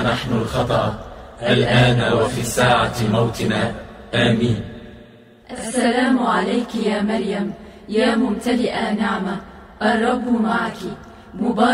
نحن الخطأ الآن وفي ساعة موتنا. آمين. السلام عليك يا مريم، يا ممتلئة نعمة، الرب معك، مبارك